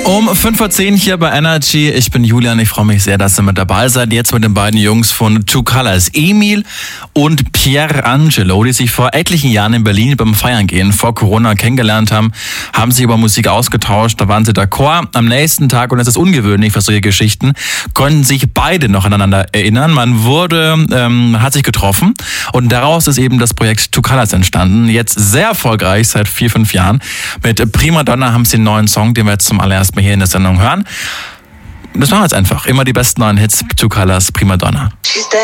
Um 5:10 Uhr hier bei Energy. Ich bin Julian, ich freue mich sehr, dass ihr mit dabei seid. Jetzt mit den beiden Jungs von Two Colors, Emil und Pierangelo, die sich vor etlichen Jahren in Berlin beim Feiern gehen, vor Corona kennengelernt haben, haben sich über Musik ausgetauscht, da waren sie d'accord. Am nächsten Tag, und das ist ungewöhnlich für solche Geschichten, konnten sich beide noch aneinander erinnern. Man hat sich getroffen und daraus ist eben das Projekt Two Colors entstanden. Jetzt sehr erfolgreich seit 4-5 Jahren. Mit Prima Donna haben sie einen neuen Song, den wir jetzt zum allerersten Mal hier in der Sendung hören. Das machen wir jetzt einfach. Immer die besten neuen Hits, Two Colors, Prima Donna.